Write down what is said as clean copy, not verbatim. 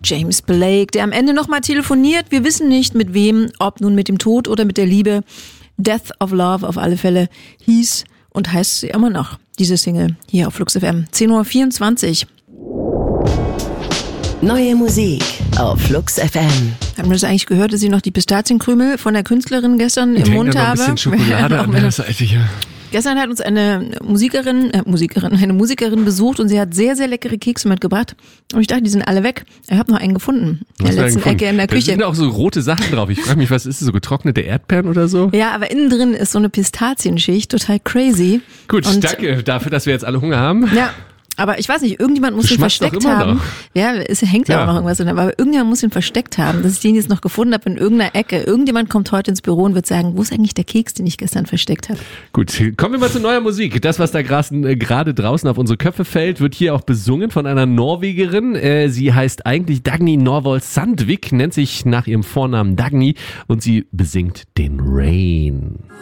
James Blake, der am Ende nochmal telefoniert. Wir wissen nicht mit wem, ob nun mit dem Tod oder mit der Liebe. Death of Love auf alle Fälle hieß und heißt sie immer noch, diese Single hier auf Flux FM. 10.24 Uhr. Neue Musik auf Flux FM. Haben wir das eigentlich gehört, dass ich noch die Pistazienkrümel von der Künstlerin gestern im Mund habe? Ein bisschen Schokolade an der Seite hier. Gestern hat uns eine Musikerin besucht und sie hat sehr, sehr leckere Kekse mitgebracht. Und ich dachte, die sind alle weg. Ich habe noch einen gefunden in der letzten Ecke in der Küche. Da sind auch so rote Sachen drauf. Ich frage mich, was ist das, so getrocknete Erdbeeren oder so? Ja, aber innen drin ist so eine Pistazienschicht, total crazy. Gut, und danke dafür, dass wir jetzt alle Hunger haben. Ja. Aber ich weiß nicht, irgendjemand muss den versteckt haben. Noch. Ja, es hängt ja auch noch irgendwas drin, aber irgendjemand muss den versteckt haben, dass ich den jetzt noch gefunden habe in irgendeiner Ecke. Irgendjemand kommt heute ins Büro und wird sagen, wo ist eigentlich der Keks, den ich gestern versteckt habe? Gut, kommen wir mal zu neuer Musik. Das, was da gerade draußen auf unsere Köpfe fällt, wird hier auch besungen von einer Norwegerin. Sie heißt eigentlich Dagny Norvoll Sandvik, nennt sich nach ihrem Vornamen Dagny und sie besingt den Rain.